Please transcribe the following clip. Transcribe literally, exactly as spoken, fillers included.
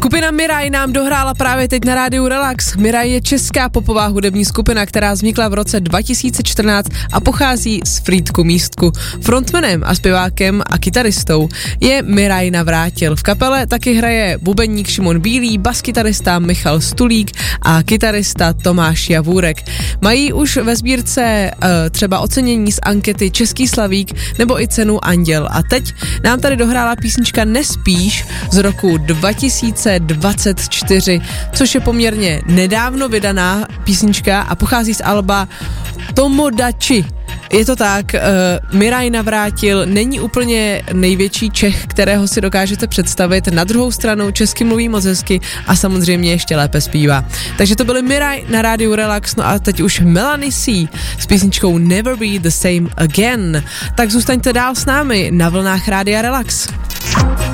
Skupina Miraj nám dohrála právě teď na rádiu Relax. Miraj je česká popová hudební skupina, která vznikla v roce dva tisíce čtrnáct a pochází z Frýdku Místku. Frontmanem a zpěvákem a kytaristou je Miraj Navrátil. V kapele taky hraje bubeník Šimon Bílý, baskytarista Michal Stulík a kytarista Tomáš Javůrek. Mají už ve sbírce uh, třeba ocenění z ankety Český slavík nebo i cenu Anděl. A teď nám tady dohrála písnička Nespíš z roku dva tisíce dvacet čtyři, což je poměrně nedávno vydaná písnička a pochází z alba Tomodachi. Je to tak, uh, Miraj Navrátil není úplně největší Čech, kterého si dokážete představit, na druhou stranu česky mluví moc hezky a samozřejmě ještě lépe zpívá. Takže to byly Miraj na rádiu Relax, no a teď už Melanie C s písničkou Never Be The Same Again. Tak zůstaňte dál s námi na vlnách rádia Relax.